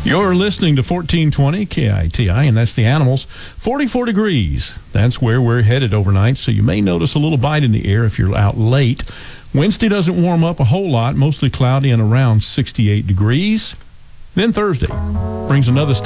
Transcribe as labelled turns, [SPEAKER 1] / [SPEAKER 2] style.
[SPEAKER 1] You're listening to 1420 KITI, and that's the Animals. 44 degrees. That's where we're headed overnight, so you may notice a little bite in the air if you're out late. Wednesday doesn't warm up a whole lot, mostly cloudy and around 68 degrees. Then Thursday brings another